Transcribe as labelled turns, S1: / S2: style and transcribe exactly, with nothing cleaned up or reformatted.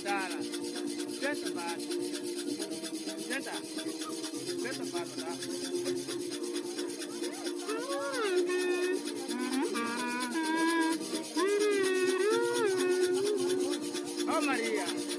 S1: dala. Senta bado. Senta. Senta bado da. Oh Maria.